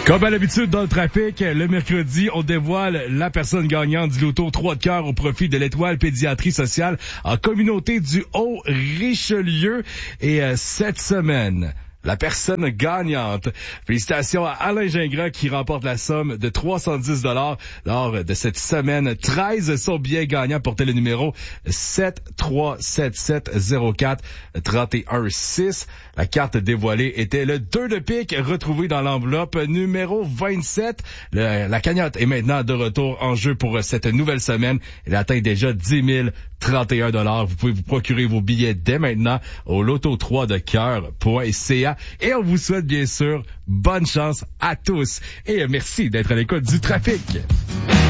Comme à l'habitude dans le trafic, le mercredi, on dévoile la personne gagnante du loto 3 de cœur au profit de l'Étoile Pédiatrie Sociale en communauté du Haut-Richelieu. Et cette semaine, la personne gagnante. Félicitations à Alain Gingras qui remporte la somme de 310 $ lors de cette semaine. 13 sont bien gagnants. Portez le numéro 737704316. La carte dévoilée était le 2 de pique retrouvé dans l'enveloppe numéro 27. La cagnotte est maintenant de retour en jeu pour cette nouvelle semaine. Elle atteint déjà 10 031 $. Vous pouvez vous procurer vos billets dès maintenant au loto3decoeur.ca. Et on vous souhaite bien sûr bonne chance à tous. Et merci d'être à l'écoute du trafic.